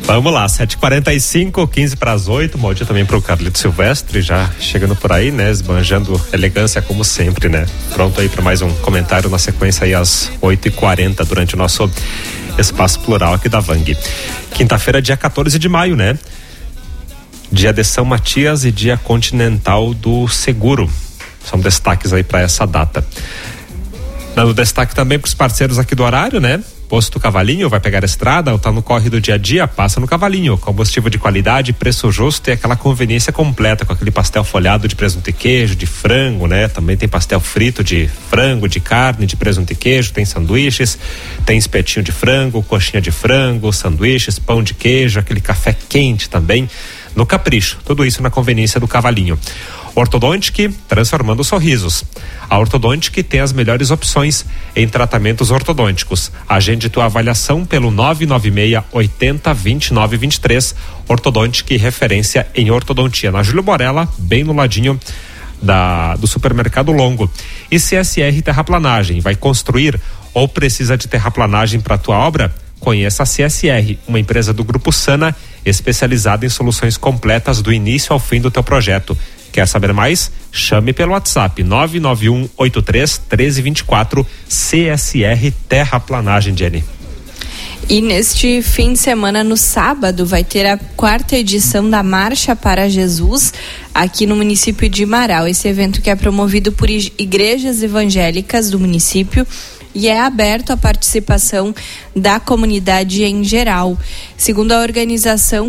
Vamos lá, 7h45, 15 para as 8. Bom dia também para o Carlito Silvestre, já chegando por aí, né? Esbanjando elegância como sempre, né? Pronto aí para mais um comentário na sequência aí às 8h40 durante o nosso espaço plural aqui da Vang. Quinta-feira, dia 14 de maio, né? Dia de São Matias e dia continental do seguro. São destaques aí para essa data. Dando destaque também para os parceiros aqui do horário, né? Posto Cavalinho, vai pegar a estrada ou tá no corre do dia a dia, passa no Cavalinho. Combustível de qualidade, preço justo e aquela conveniência completa com aquele pastel folhado de presunto e queijo, de frango, né? Também tem pastel frito de frango, de carne, de presunto e queijo, tem sanduíches, tem espetinho de frango, coxinha de frango, sanduíches, pão de queijo, aquele café quente também no Capricho. Tudo isso na conveniência do Cavalinho. Ortodontic, transformando sorrisos. A Ortodontic tem as melhores opções em tratamentos ortodônticos. Agende tua avaliação pelo 996-80-29-23. Ortodontic, referência em ortodontia. Na Júlio Borella, bem no ladinho do Supermercado Longo. E CSR Terraplanagem, vai construir ou precisa de terraplanagem para tua obra? Conheça a CSR, uma empresa do Grupo Sana, especializada em soluções completas do início ao fim do teu projeto. Quer saber mais? Chame pelo WhatsApp 991831324 CSR Terraplanagem, Jenny. E neste fim de semana, no sábado, vai ter a 4ª edição da Marcha para Jesus aqui no município de Marau. Esse evento que é promovido por igrejas evangélicas do município e é aberto à participação da comunidade em geral. Segundo a organização,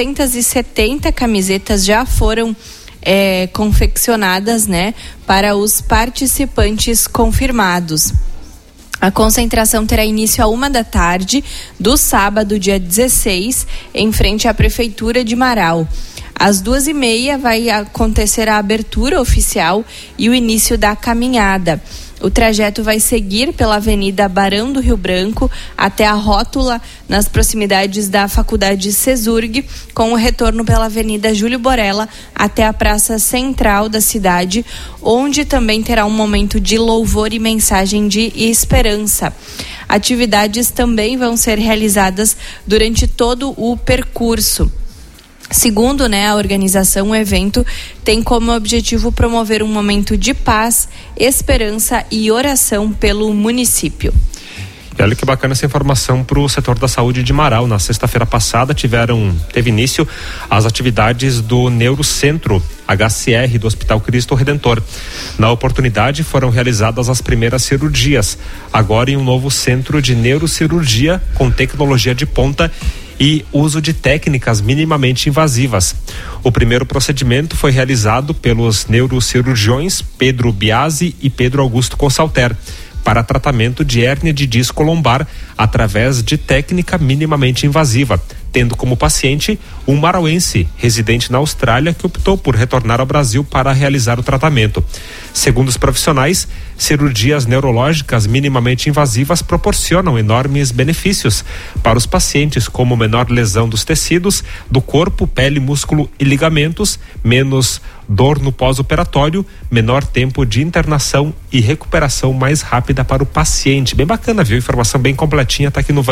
470 camisetas já foram confeccionadas, né, para os participantes confirmados. A concentração terá início à 1 da tarde do sábado, dia 16, em frente à Prefeitura de Marau. Às 2h30 vai acontecer a abertura oficial e o início da caminhada. O trajeto vai seguir pela Avenida Barão do Rio Branco até a rótula nas proximidades da Faculdade Cesurg, com o retorno pela Avenida Júlio Borella até a Praça Central da cidade, onde também terá um momento de louvor e mensagem de esperança. Atividades também vão ser realizadas durante todo o percurso. Segundo, a organização, o evento tem como objetivo promover um momento de paz, esperança e oração pelo município. E olha que bacana essa informação para o setor da saúde de Marau. Na sexta-feira passada teve início as atividades do Neurocentro HCR do Hospital Cristo Redentor. Na oportunidade foram realizadas as primeiras cirurgias, agora em um novo centro de neurocirurgia com tecnologia de ponta e uso de técnicas minimamente invasivas. O primeiro procedimento foi realizado pelos neurocirurgiões Pedro Biasi e Pedro Augusto Consalter para tratamento de hérnia de disco lombar através de técnica minimamente invasiva, tendo como paciente um marauense residente na Austrália que optou por retornar ao Brasil para realizar o tratamento. Segundo os profissionais, cirurgias neurológicas minimamente invasivas proporcionam enormes benefícios para os pacientes, como menor lesão dos tecidos, do corpo, pele, músculo e ligamentos, menos dor no pós-operatório, menor tempo de internação e recuperação mais rápida para o paciente. Bem bacana, viu? Informação bem completinha, tá aqui no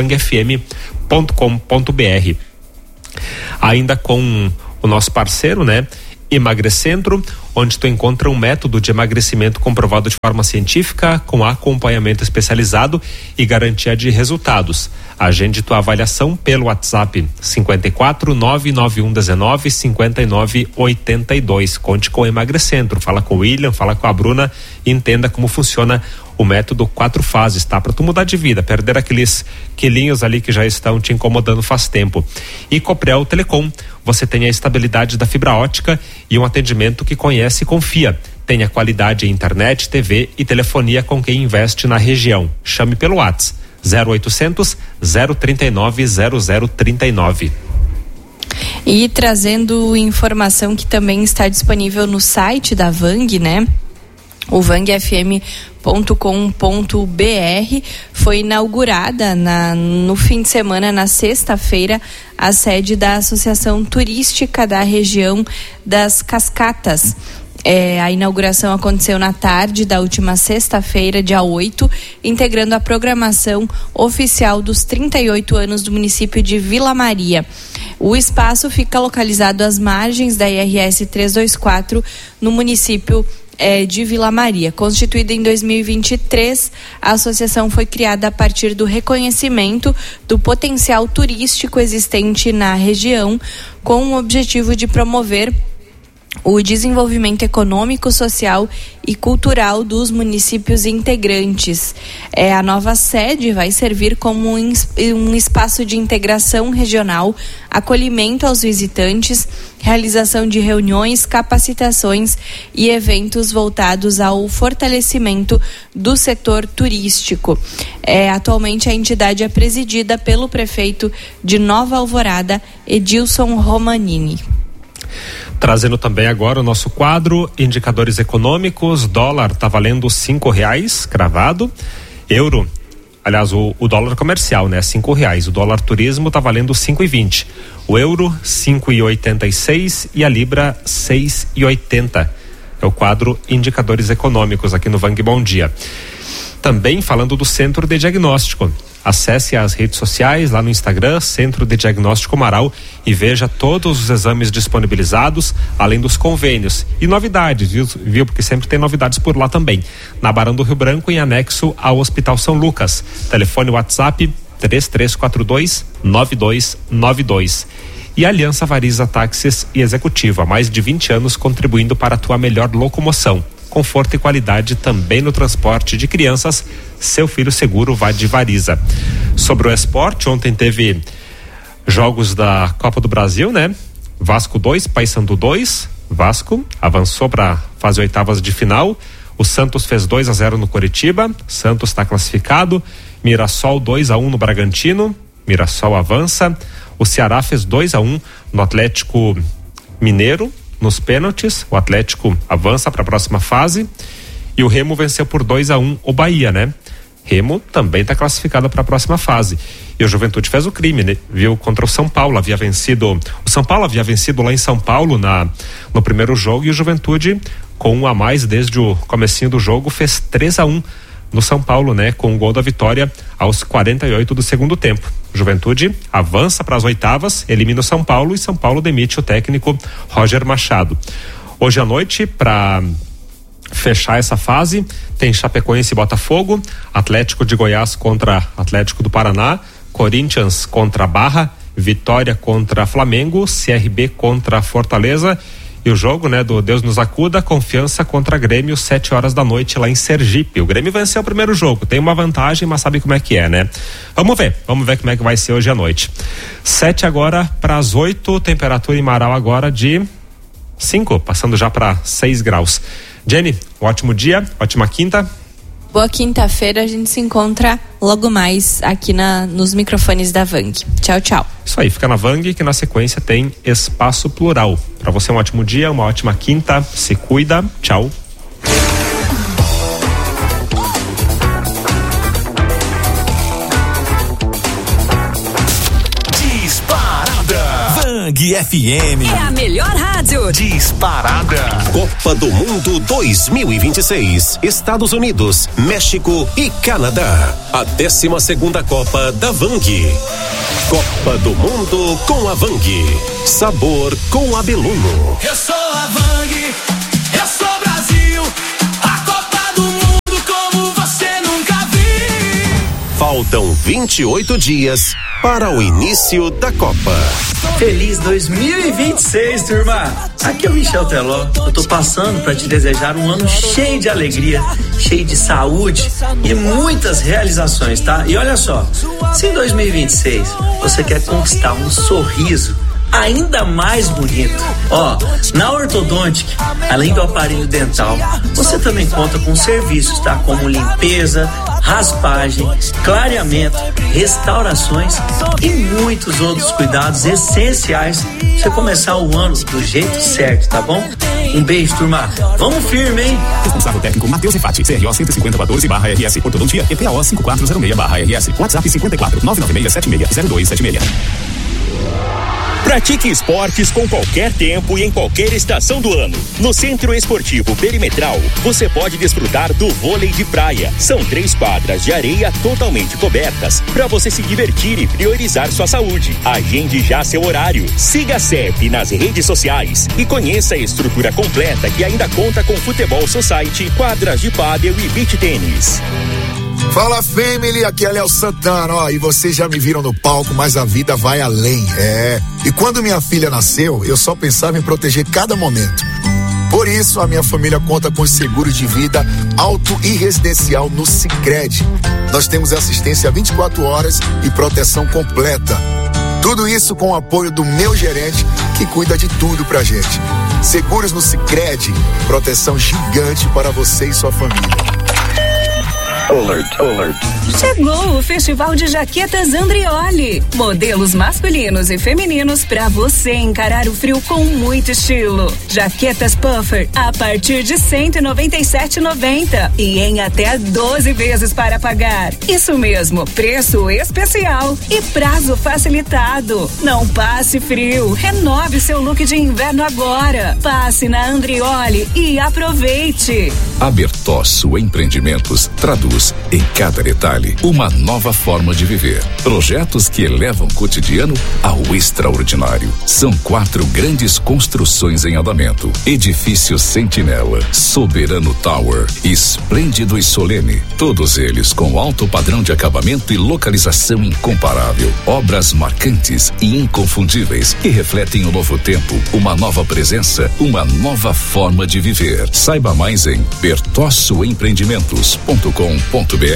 vangfm.com.br. Ainda com o nosso parceiro, Emagrecentro, onde tu encontra um método de emagrecimento comprovado de forma científica, com acompanhamento especializado e garantia de resultados. Agende tua avaliação pelo WhatsApp 54 99119 5982. Conte com o Emagrecentro. Fala com o William, fala com a Bruna e entenda como funciona o método 4 fases, tá? Pra tu mudar de vida, perder aqueles quilinhos ali que já estão te incomodando faz tempo. E Coprel Telecom, você tem a estabilidade da fibra ótica e um atendimento que conhece e confia. Tem a qualidade em internet, TV e telefonia com quem investe na região. Chame pelo WhatsApp 0800 039 0039. E trazendo informação que também está disponível no site da Vang, o vangfm.com.br, foi inaugurada no fim de semana, na sexta-feira, a sede da Associação Turística da região das Cascatas. A inauguração aconteceu na tarde da última sexta-feira, dia 8, integrando a programação oficial dos 38 anos do município de Vila Maria. O espaço fica localizado às margens da IRS 324, no município de Vila Maria. Constituída em 2023, a associação foi criada a partir do reconhecimento do potencial turístico existente na região, com o objetivo de promover o desenvolvimento econômico, social e cultural dos municípios integrantes. A nova sede vai servir como um espaço de integração regional, acolhimento aos visitantes, realização de reuniões, capacitações e eventos voltados ao fortalecimento do setor turístico. Atualmente a entidade é presidida pelo prefeito de Nova Alvorada, Edilson Romanini. Trazendo também agora o nosso quadro Indicadores Econômicos. Dólar está valendo R$5 cravado. Euro, aliás, o dólar comercial, né? R$5. O dólar turismo está valendo 5,20. O euro 5,86 e a libra 6,80. É o quadro Indicadores Econômicos aqui no Vang Bom Dia. Também falando do Centro de Diagnóstico. Acesse as redes sociais lá no Instagram, Centro de Diagnóstico Marau, e veja todos os exames disponibilizados, além dos convênios e novidades, viu? Porque sempre tem novidades por lá também. Na Barão do Rio Branco, em anexo ao Hospital São Lucas. Telefone WhatsApp 3342-9292. E Aliança Variza Táxis e Executivo, há mais de 20 anos contribuindo para a tua melhor locomoção. Conforto e qualidade também no transporte de crianças. Seu filho seguro vai de Variza. Sobre o esporte, ontem teve jogos da Copa do Brasil, né? Vasco 2, Paysandu 2. Vasco avançou para fase oitavas de final. O Santos fez 2-0 no Coritiba. Santos está classificado. Mirassol 2-1 no Bragantino. Mirassol avança. O Ceará fez 2-1 no Atlético Mineiro. Nos pênaltis, o Atlético avança para a próxima fase e o Remo venceu por 2-1 o Bahia, né? Remo também está classificado para a próxima fase. E o Juventude fez o crime, né? Viu, contra o São Paulo, o São Paulo havia vencido lá em São Paulo no primeiro jogo, e o Juventude, com um a mais desde o comecinho do jogo, fez 3-1 no São Paulo, né? Com o gol da vitória aos 48 do segundo tempo. Juventude avança para as oitavas, elimina o São Paulo, e São Paulo demite o técnico Roger Machado. Hoje à noite, para fechar essa fase, tem Chapecoense e Botafogo, Atlético de Goiás contra Atlético do Paraná, Corinthians contra Barra, Vitória contra Flamengo, CRB contra Fortaleza. E o jogo, né, do Deus nos acuda, Confiança contra Grêmio, 7h da noite lá em Sergipe. O Grêmio venceu o primeiro jogo, tem uma vantagem, mas sabe como é que é, né? Vamos ver como é que vai ser hoje à noite. 7 agora para as 8, temperatura em Marau agora de 5, passando já para 6 graus. Jenny, um ótimo dia, ótima quinta. Boa quinta-feira, a gente se encontra logo mais aqui nos microfones da Vang. Tchau, tchau. Isso aí, fica na Vang, que na sequência tem Espaço Plural. Para você um ótimo dia, uma ótima quinta, se cuida, tchau. Vang FM. É a melhor rádio. Disparada. Copa do Mundo 2026. Estados Unidos, México e Canadá. A 12ª Copa da Vang. Copa do Mundo com a Vang. Sabor com Abeluno. Eu sou a Vang, eu sou Brasil. A Copa do Mundo como você nunca viu. Faltam 28 dias para o início da Copa. Feliz 2026, turma! Aqui é o Michel Teló. Eu tô passando para te desejar um ano cheio de alegria, cheio de saúde e muitas realizações, tá? E olha só, se em 2026 você quer conquistar um sorriso ainda mais bonito, na Ortodontic, além do aparelho dental, você também conta com serviços, tá? Como limpeza, raspagem, clareamento, restaurações e muitos outros cuidados essenciais pra você começar o ano do jeito certo, tá bom? Um beijo, turma. Vamos firme, hein? Responsável técnico Matheus Refati, CRO 15014/RS, Ortodontia, EPAO 5406/RS, WhatsApp 54 99676 0276. Pratique esportes com qualquer tempo e em qualquer estação do ano. No Centro Esportivo Perimetral, você pode desfrutar do vôlei de praia. São 3 quadras de areia totalmente cobertas para você se divertir e priorizar sua saúde. Agende já seu horário. Siga a CEP nas redes sociais e conheça a estrutura completa que ainda conta com futebol society, quadras de pádel e beach tênis. Fala, family, aqui é Léo Santana, ó, e vocês já me viram no palco, mas a vida vai além, E quando minha filha nasceu, eu só pensava em proteger cada momento. Por isso, a minha família conta com os seguros de vida auto e residencial no Sicredi. Nós temos assistência 24 horas e proteção completa. Tudo isso com o apoio do meu gerente, que cuida de tudo pra gente. Seguros no Sicredi, proteção gigante para você e sua família. Alert. Chegou o Festival de Jaquetas Andrioli. Modelos masculinos e femininos para você encarar o frio com muito estilo. Jaquetas puffer a partir de R$ 197,90 e em até 12 vezes para pagar. Isso mesmo, preço especial e prazo facilitado. Não passe frio, renove seu look de inverno agora. Passe na Andrioli e aproveite. A Bertosso Empreendimentos traduz em cada detalhe uma nova forma de viver. Projetos que elevam o cotidiano ao extraordinário. São 4 grandes construções em andamento: Edifício Sentinela, Soberano Tower, Esplêndido e Solene. Todos eles com alto padrão de acabamento e localização incomparável. Obras marcantes e inconfundíveis que refletem um novo tempo, uma nova presença, uma nova forma de viver. Saiba mais em bertossoempreendimentos.com.br.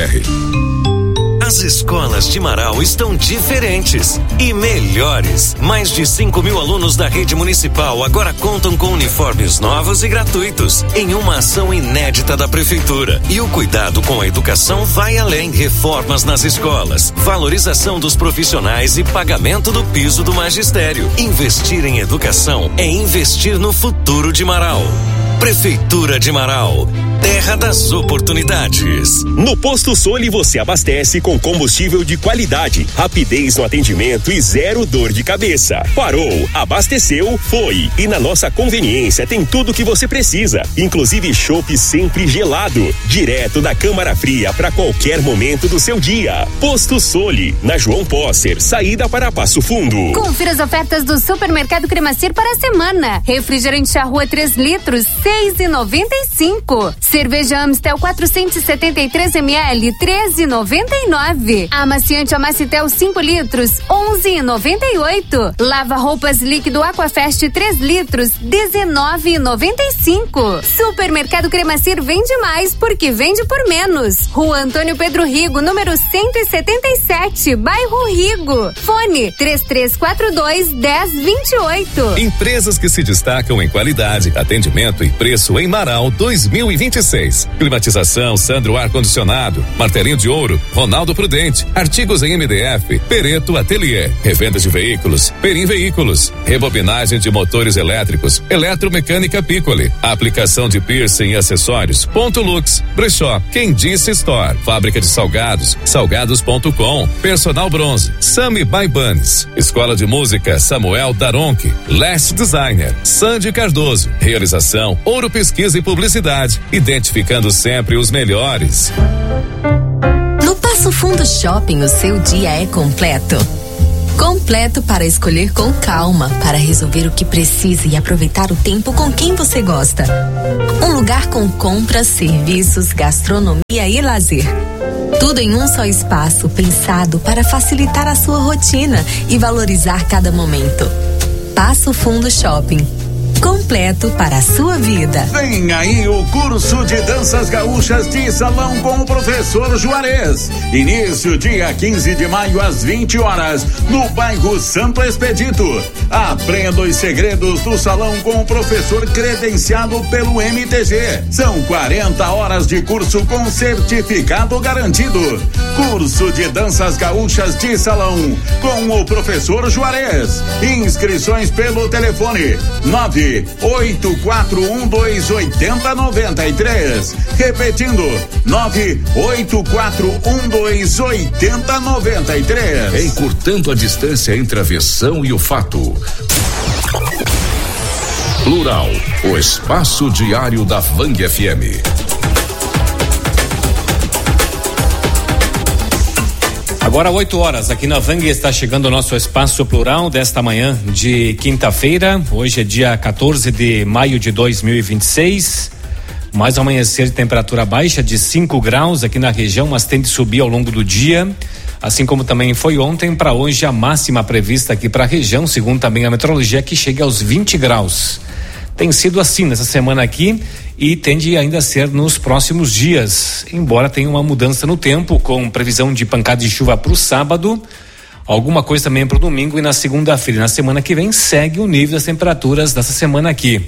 As escolas de Marau estão diferentes e melhores. Mais de 5.000 alunos da rede municipal agora contam com uniformes novos e gratuitos, em uma ação inédita da prefeitura. E o cuidado com a educação vai além. Reformas nas escolas, valorização dos profissionais e pagamento do piso do magistério. Investir em educação é investir no futuro de Marau. Prefeitura de Marau, terra das oportunidades. No Posto Soli você abastece com combustível de qualidade, rapidez no atendimento e zero dor de cabeça. Parou, abasteceu, foi. E na nossa conveniência tem tudo que você precisa, inclusive chopp sempre gelado, direto da câmara fria para qualquer momento do seu dia. Posto Soli, na João Posser, saída para Passo Fundo. Confira as ofertas do Supermercado Cremacir para a semana. Refrigerante à rua 3 litros, R$6,95. Cerveja Amstel 473 ml, R$13,99. Amaciante Amacitel 5 litros, R$11,98. Lava roupas líquido Aquafest 3 litros, R$19,95. Supermercado Cremacir vende mais porque vende por menos. Rua Antônio Pedro Rigo, número 177, bairro Rigo. Fone 3342-1028. Empresas que se destacam em qualidade, atendimento e preço em Marau 2026. Climatização Sandro Ar-Condicionado, Martelinho de Ouro, Ronaldo Prudente, artigos em MDF, Pereto Ateliê, revenda de veículos, Perim Veículos, rebobinagem de motores elétricos, Eletromecânica Piccoli, aplicação de piercing e acessórios, Ponto Lux, Brechó, Quem Disse Store, fábrica de salgados, salgados.com, Personal Bronze, Sami by Bunnies, Escola de Música Samuel Daronque, Last Designer, Sandy Cardoso, realização Ouro Pesquisa e Publicidade, identificando sempre os melhores. No Passo Fundo Shopping, o seu dia é completo. Completo para escolher com calma, para resolver o que precisa e aproveitar o tempo com quem você gosta. Um lugar com compras, serviços, gastronomia e lazer. Tudo em um só espaço, pensado para facilitar a sua rotina e valorizar cada momento. Passo Fundo Shopping. Completo para a sua vida. Vem aí o curso de danças gaúchas de salão com o professor Juarez. Início dia 15 de maio às 20 horas, no bairro Santo Expedito. Aprenda os segredos do salão com o professor credenciado pelo MTG. São 40 horas de curso com certificado garantido. Curso de danças gaúchas de salão com o professor Juarez. Inscrições pelo telefone 9 984128093. Repetindo, 984128093. Encurtando a distância entre a versão e o fato. Plural, o espaço diário da Vang FM. Agora 8 horas, aqui na Vang está chegando o nosso espaço plural desta manhã de quinta-feira. Hoje é dia 14 de maio de 2026. Mais um amanhecer de temperatura baixa de 5 graus aqui na região, mas tende a subir ao longo do dia. Assim como também foi ontem, para hoje a máxima prevista aqui para a região, segundo também a meteorologia, que chega aos 20 graus. Tem sido assim nessa semana aqui e tende ainda a ser nos próximos dias, embora tenha uma mudança no tempo, com previsão de pancada de chuva para o sábado, alguma coisa também para o domingo e na segunda-feira. Na semana que vem segue o nível das temperaturas dessa semana aqui,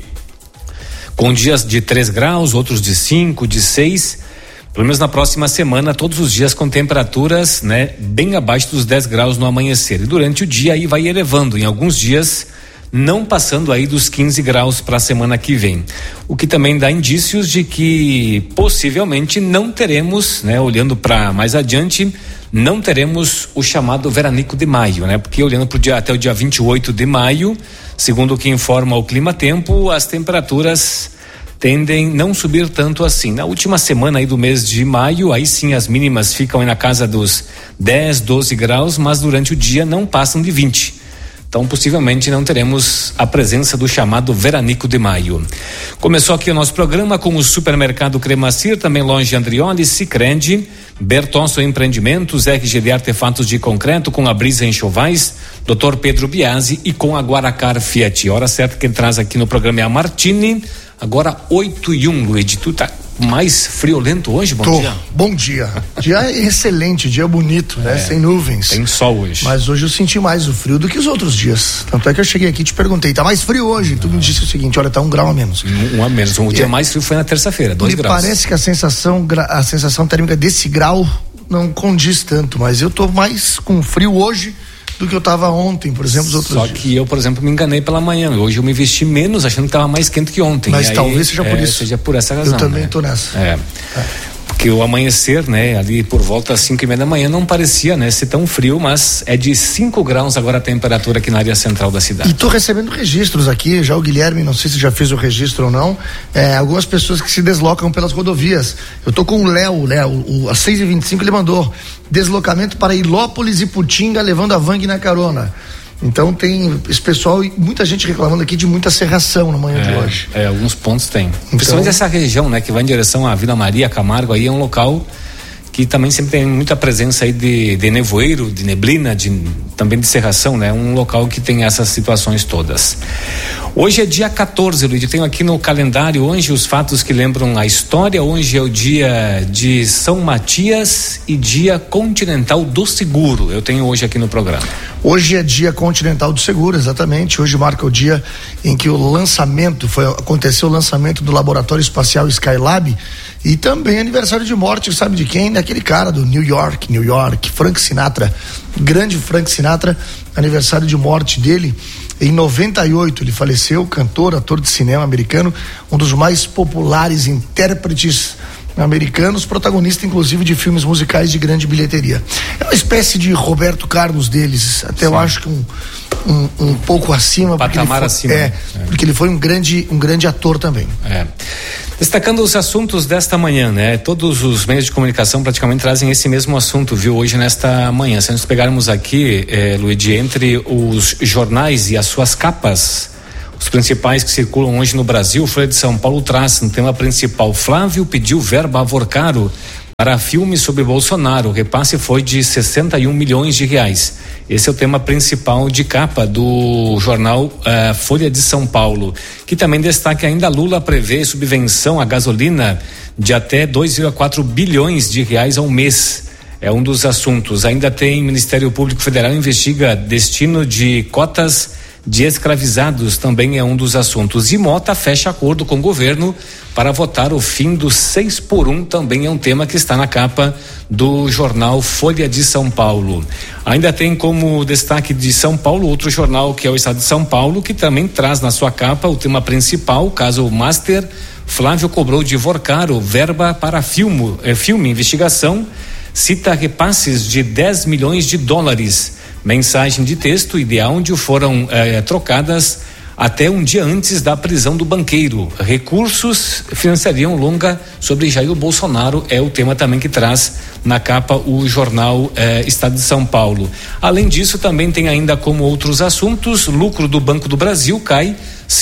com dias de 3 graus, outros de 5, de 6, pelo menos na próxima semana, todos os dias com temperaturas, né, bem abaixo dos 10 graus no amanhecer. E durante o dia aí vai elevando, em alguns dias não passando aí dos 15 graus para a semana que vem. O que também dá indícios de que possivelmente não teremos, né, olhando para mais adiante, não teremos o chamado veranico de maio, né? Porque olhando pro dia, até o dia 28 de maio, segundo o que informa o Clima Tempo, as temperaturas tendem não subir tanto assim. Na última semana aí do mês de maio, aí sim as mínimas ficam aí na casa dos 10, 12 graus, mas durante o dia não passam de 20. Então, possivelmente não teremos a presença do chamado veranico de maio. Começou aqui o nosso programa com o Supermercado Cremacir, também Loja Andrioli, Sicredi, Bertosso Empreendimentos, RGD Artefatos de Concreto, com a Brisa Enxovais, Dr. Pedro Biasi e com a Guaracar Fiat. Hora certa que ele traz aqui no programa é a Martini. Agora 8:01, Luiz. Tu tá mais friolento hoje? Bom dia. Bom dia. Dia excelente, dia bonito, né? Sem nuvens. Tem sol hoje. Mas hoje eu senti mais o frio do que os outros dias. Tanto é que eu cheguei aqui e te perguntei, tá mais frio hoje? Tu me disse o seguinte, olha, tá 1 grau a menos. 1 a menos. O dia mais frio foi na terça-feira, 2 graus. Parece que a sensação térmica desse grau não condiz tanto, mas eu tô mais com frio hoje do que eu tava ontem, por exemplo, os outros dias. Só que eu, por exemplo, me enganei pela manhã. Hoje eu me vesti menos, achando que tava mais quente que ontem. Mas e talvez aí, seja por isso. Seja por essa razão. Eu também, né? Tô nessa. Porque o amanhecer, né, ali por volta das 5:30 da manhã não parecia, né, ser tão frio, mas é de 5 graus agora a temperatura aqui na área central da cidade. E tô recebendo registros aqui, já o Guilherme, não sei se já fez o registro ou não, algumas pessoas que se deslocam pelas rodovias. Eu tô com o Léo, às 6:25 ele mandou deslocamento para Ilópolis e Putinga, levando a Vang na carona. Então tem esse pessoal e muita gente reclamando aqui de muita serração na manhã de hoje. Alguns pontos tem. Então, principalmente essa região, né, que vai em direção à Vila Maria, Camargo, aí é um local que também sempre tem muita presença aí de nevoeiro, de neblina, também de serração, né? Um local que tem essas situações todas. Hoje é dia 14, Luiz, eu tenho aqui no calendário hoje os fatos que lembram a história. Hoje é o dia de São Matias e dia continental do seguro. Eu tenho hoje aqui no programa. Hoje é dia continental do seguro, exatamente. Hoje marca o dia em que aconteceu o lançamento do Laboratório Espacial Skylab e também aniversário de morte, sabe de quem? Daquele cara do New York, Frank Sinatra, grande Frank Sinatra, aniversário de morte dele. Em 98 ele faleceu, cantor, ator de cinema americano, um dos mais populares intérpretes americanos, protagonista inclusive de filmes musicais de grande bilheteria. É uma espécie de Roberto Carlos deles, até eu acho que um pouco acima, patamar acima, porque ele foi um grande ator também. Destacando os assuntos desta manhã, né? Todos os meios de comunicação praticamente trazem esse mesmo assunto, viu? Hoje nesta manhã, se nós pegarmos aqui, Luigi, entre os jornais e as suas capas, os principais que circulam hoje no Brasil, o Folha de São Paulo traz no tema principal: Flávio pediu verba a Vorcaro para filme sobre Bolsonaro. O repasse foi de 61 milhões de reais. Esse é o tema principal de capa do jornal Folha de São Paulo, que também destaca ainda: Lula prevê subvenção à gasolina de até 2,4 bilhões de reais ao mês. É um dos assuntos. Ainda tem Ministério Público Federal investiga destino de cotas de escravizados também é um dos assuntos. E Mota fecha acordo com o governo para votar o fim do 6x1, também é um tema que está na capa do jornal Folha de São Paulo. Ainda tem como destaque de São Paulo outro jornal, que é o Estado de São Paulo, que também traz na sua capa o tema principal, o caso Master. Flávio cobrou de Vorcaro verba para filme investigação, cita repasses de 10 milhões de dólares. Mensagem de texto e de áudio foram trocadas até um dia antes da prisão do banqueiro. Recursos financiariam longa sobre Jair Bolsonaro, é o tema também que traz na capa o jornal Estado de São Paulo. Além disso, também tem ainda como outros assuntos, lucro do Banco do Brasil cai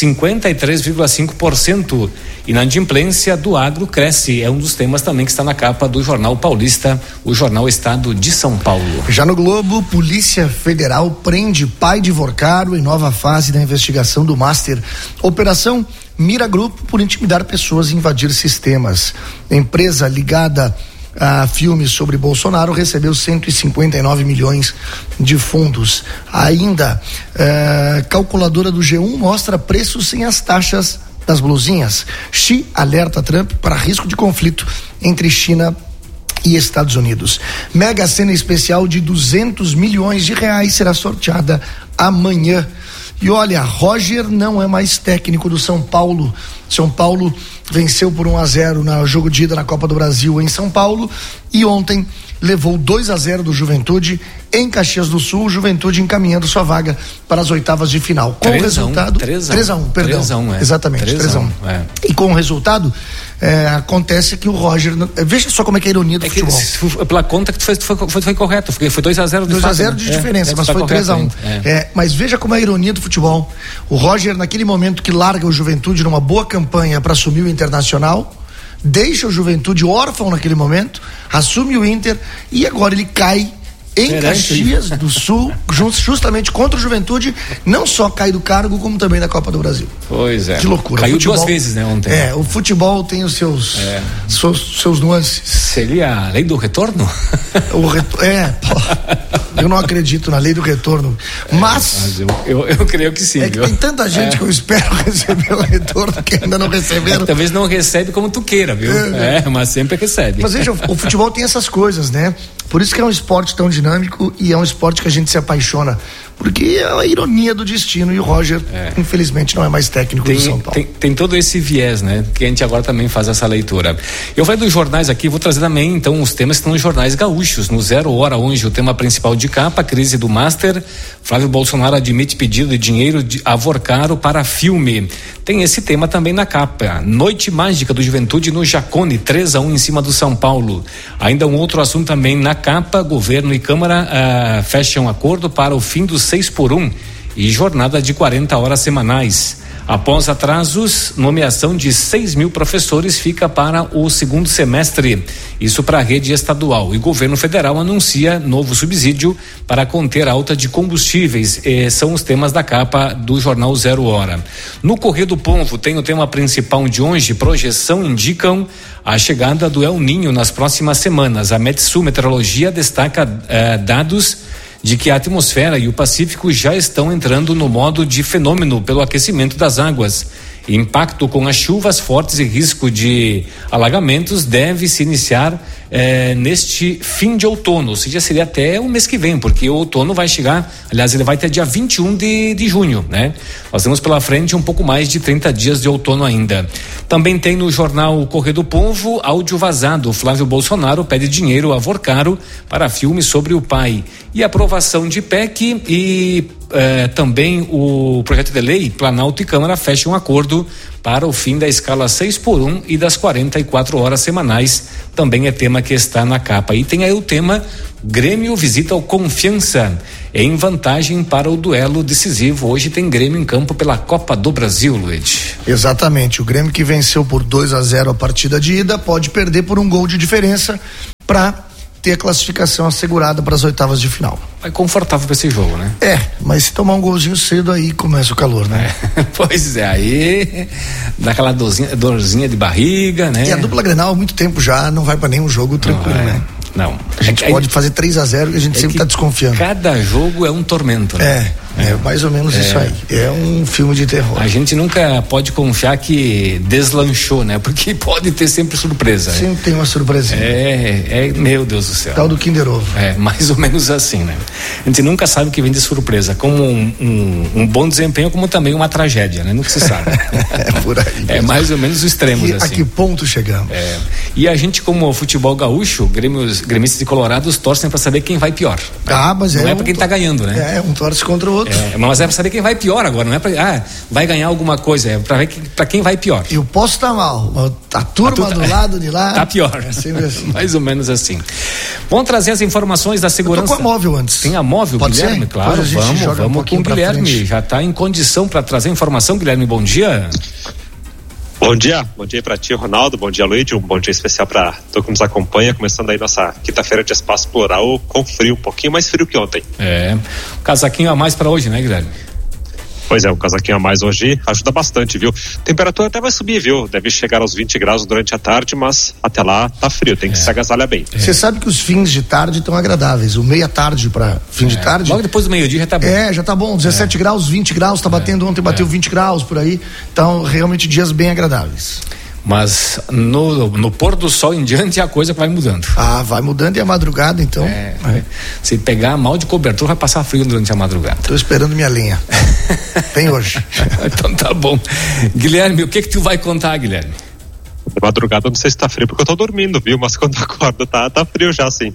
53,5%. Inadimplência do agro cresce, é um dos temas também que está na capa do jornal paulista, o jornal Estado de São Paulo. Já no Globo, Polícia Federal prende pai de Vorcaro em nova fase da investigação do Master. Operação mira grupo por intimidar pessoas e invadir sistemas. Empresa ligada a filmes sobre Bolsonaro recebeu 159 milhões de fundos. Ainda, calculadora do G1 mostra preços sem as taxas das blusinhas. Xi alerta Trump para risco de conflito entre China e Estados Unidos. Mega Sena especial de 200 milhões de reais será sorteada amanhã. E olha, Roger não é mais técnico do São Paulo. São Paulo venceu por 1-0 no jogo de ida na Copa do Brasil em São Paulo e ontem levou 2-0 do Juventude em Caxias do Sul, Juventude encaminhando sua vaga para as oitavas de final. Com o resultado 3-1, perdão. 3-1, exatamente, 3-1. E com o resultado acontece que o Roger, veja só como é que é a ironia do futebol. Pela conta que foi correto, foi 2-0 de 2-0 de diferença, mas foi 3-1. Mas veja como é a ironia do futebol. O Roger, naquele momento que larga o Juventude numa boa campanha para assumir o Internacional, deixa o Juventude órfão naquele momento, assume o Inter e agora ele cai em Caxias do Sul, justamente contra o Juventude, não só cai do cargo, como também da Copa do Brasil. Pois é. Que loucura. Caiu futebol, 2 vezes, né, ontem. O futebol tem os seus nuances. Seria a lei do retorno? Eu não acredito na lei do retorno, mas eu creio que sim. Que tem tanta gente que eu espero receber o retorno que ainda não receberam. Talvez não recebe como tu queira, viu? Mas sempre recebe. Mas veja, o futebol tem essas coisas, né? Por isso que é um esporte tão dinâmico e é um esporte que a gente se apaixona, porque é a ironia do destino, e o Roger, infelizmente, não é mais técnico do São Paulo. Tem todo esse viés, né? Que a gente agora também faz essa leitura. Eu falei dos jornais aqui, vou trazer também, então, os temas que estão nos jornais gaúchos. No 0 Hora, hoje, o tema principal de capa, crise do Master. Flávio Bolsonaro admite pedido de dinheiro a Vorcaro para filme. Tem esse tema também na capa. Noite mágica do Juventude no Jacone, 3-1 em cima do São Paulo. Ainda um outro assunto também na capa, governo e Câmara fecham acordo para o fim dos 6x1 e jornada de 40 horas semanais. Após atrasos, nomeação de 6 mil professores fica para o segundo semestre, isso para a rede estadual. E governo federal anuncia novo subsídio para conter a alta de combustíveis. São os temas da capa do jornal 0 Hora. No Correio do Povo tem o tema principal de hoje, projeção indicam a chegada do El Niño nas próximas semanas. A Metsul Meteorologia destaca dados de que a atmosfera e o Pacífico já estão entrando no modo de fenômeno pelo aquecimento das águas. Impacto com as chuvas fortes e risco de alagamentos deve se iniciar neste fim de outono, ou seja, seria até o mês que vem, porque o outono vai chegar, aliás, ele vai até dia 21 de junho, né? Nós temos pela frente um pouco mais de 30 dias de outono ainda. Também tem no jornal Correio do Povo, áudio vazado, Flávio Bolsonaro pede dinheiro a Vorcaro para filme sobre o pai. E aprovação de PEC e também o projeto de lei, Planalto e Câmara fecham um acordo para o fim da escala 6x1 e das 44 horas semanais, também é tema que está na capa. E tem aí o tema, Grêmio visita o Confiança, em vantagem para o duelo decisivo. Hoje tem Grêmio em campo pela Copa do Brasil, Luiz. Exatamente, o Grêmio que venceu por 2-0 a partida de ida, pode perder por um gol de diferença para ter a classificação assegurada para as oitavas de final. É confortável para esse jogo, né? Mas se tomar um golzinho cedo, aí começa o calor, né? Pois é, aí dá aquela dorzinha de barriga, né? E a dupla Grenal há muito tempo já não vai para nenhum jogo tranquilo, né? Não. A gente pode fazer 3-0 e a gente sempre está desconfiando. Cada jogo é um tormento, né? É mais ou menos isso aí. É um filme de terror. A gente nunca pode confiar que deslanchou, né? Porque pode ter sempre surpresa. Sempre tem uma surpresinha. Meu Deus do céu. Tal do Kinder Ovo. Mais ou menos assim, né? A gente nunca sabe o que vem de surpresa, como um bom desempenho, como também uma tragédia, né? Nunca se sabe. Por aí. É mais ou menos os extremos, assim. A que ponto chegamos? E a gente, como futebol gaúcho, gremistas e colorados torcem para saber quem vai pior. Mas não é para quem tá ganhando, né? Um torce contra o outro. Mas é para saber quem vai pior agora, não é para vai ganhar alguma coisa, é para ver para quem vai pior. Eu posso estar mal, a turma do lado de lá tá pior. É sempre assim. Mais ou menos assim. Vamos trazer as informações da segurança. Eu tô com a móvel antes. Tem a móvel, Pode Guilherme? Ser? Claro, vamos com o Guilherme. Já está em condição para trazer informação, Guilherme. Bom dia. Bom dia para ti, Ronaldo, bom dia, Luiz, um bom dia especial para todo que nos acompanha, começando aí nossa quinta-feira de Espaço Plural com frio, um pouquinho mais frio que ontem. Um casaquinho a mais para hoje, né, Guilherme? Pois é, um casaquinho a mais hoje ajuda bastante, viu? Temperatura até vai subir, viu? Deve chegar aos 20 graus durante a tarde, mas até lá tá frio, tem que se agasalhar bem. Você sabe que os fins de tarde estão agradáveis, o meia-tarde para fim de tarde. Logo depois do meio-dia já tá bom. Já tá bom, 17 graus, 20 graus, tá batendo, ontem bateu 20 graus por aí, então realmente dias bem agradáveis. Mas no pôr do sol em diante a coisa vai mudando. Vai mudando e a madrugada então. Se pegar mal de cobertor vai passar frio durante a madrugada. Tô esperando minha lenha. Tem hoje. Então tá bom. Guilherme, o que tu vai contar, Guilherme? De madrugada não sei se tá frio porque eu tô dormindo, viu? Mas quando acorda tá frio já, sim.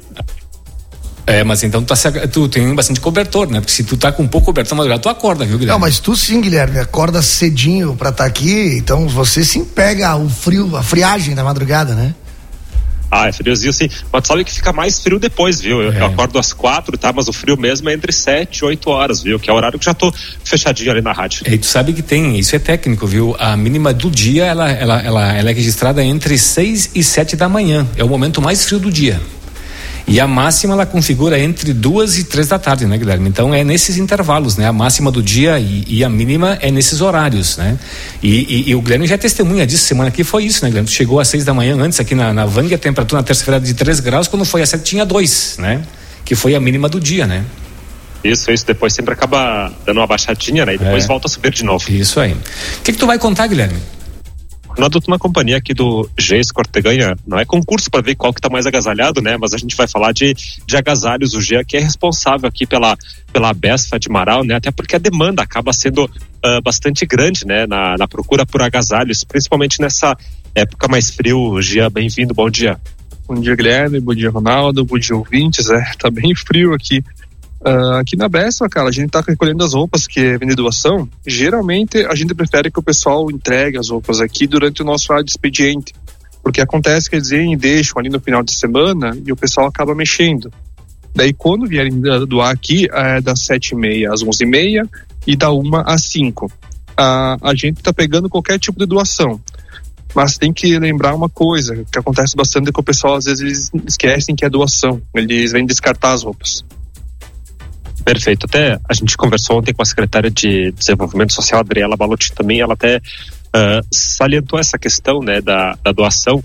Mas então tu tem bastante cobertor, né? Porque se tu tá com pouco cobertor na madrugada, tu acorda, viu, Guilherme? Não, mas tu sim, Guilherme, acorda cedinho pra estar aqui, então você sim pega o frio, a friagem da madrugada, né? É friozinho sim, mas sabe que fica mais frio depois, viu? Eu acordo às 4, tá? Mas o frio mesmo é entre 7 e 8 horas, viu? Que é o horário que já tô fechadinho ali na rádio. E tu sabe que tem, isso é técnico, viu? A mínima do dia, ela é registrada entre 6 e 7 da manhã, é o momento mais frio do dia. E a máxima ela configura entre 2 e 3 da tarde, né, Guilherme? Então é nesses intervalos, né? A máxima do dia e a mínima é nesses horários, né? E o Guilherme já é testemunha disso, semana aqui foi isso, né, Guilherme? Chegou às 6 da manhã antes aqui na Vang, a temperatura na terça-feira de 3 graus, quando foi às 7 tinha 2, né? Que foi a mínima do dia, né? Isso, depois sempre acaba dando uma baixadinha, né? E depois volta a subir de novo. Isso aí. O que tu vai contar, Guilherme? Nós estamos na companhia aqui do Geis Corteganha, não é concurso para ver qual que tá mais agasalhado, né? Mas a gente vai falar de agasalhos, o Gia que é responsável aqui pela Abesfa de Marau, né? Até porque a demanda acaba sendo bastante grande, né? Na procura por agasalhos, principalmente nessa época mais frio. Gia, bem-vindo, bom dia. Bom dia, Guilherme, bom dia, Ronaldo, bom dia, ouvintes, tá bem frio aqui. Aqui na Besfa, cara, a gente tá recolhendo as roupas que vem de doação. Geralmente a gente prefere que o pessoal entregue as roupas aqui durante o nosso horário de expediente, porque acontece que eles deixam ali no final de semana e o pessoal acaba mexendo. Daí quando vierem doar aqui é das 7h30 às 11h30 e da 1 às 5. A gente tá pegando qualquer tipo de doação, mas tem que lembrar uma coisa que acontece bastante, é que o pessoal às vezes eles esquecem que é doação, eles vêm descartar as roupas. Perfeito, até a gente conversou ontem com a secretária de Desenvolvimento Social, Adriela Balotti, também, ela até salientou essa questão, né, da doação,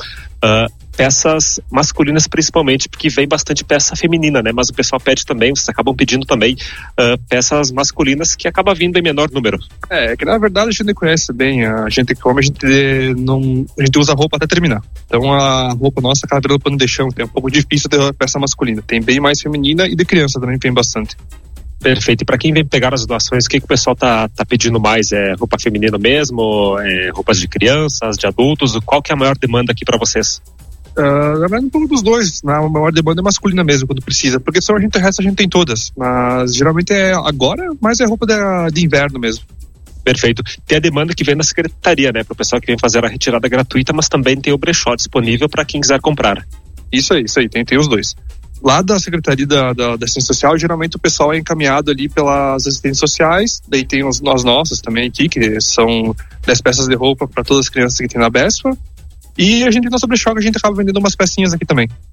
peças masculinas principalmente, porque vem bastante peça feminina, né, mas o pessoal pede também, vocês acabam pedindo também peças masculinas que acaba vindo em menor número. Que na verdade a gente conhece bem, a gente come, a gente usa roupa até terminar, então a roupa nossa acaba virando pano de chão, é um pouco difícil ter peça masculina, tem bem mais feminina e de criança também tem bastante. Perfeito. E para quem vem pegar as doações, o que o pessoal tá pedindo mais? É roupa feminina mesmo? Roupas de crianças, de adultos? Qual que é a maior demanda aqui para vocês? Na verdade, um pouco dos dois. A maior demanda é masculina mesmo, quando precisa. Porque só a gente tem todas. Mas geralmente agora, mais é roupa de inverno mesmo. Perfeito. Tem a demanda que vem na secretaria, né? Para o pessoal que vem fazer a retirada gratuita, mas também tem o brechó disponível para quem quiser comprar. Isso aí. Tem os dois. Lá da Secretaria da Assistência Social, geralmente o pessoal é encaminhado ali pelas assistentes sociais, daí tem as nossas também aqui, que são 10 peças de roupa para todas as crianças que tem na Besfa, e a gente, nosso brechó, a gente acaba vendendo umas pecinhas aqui também.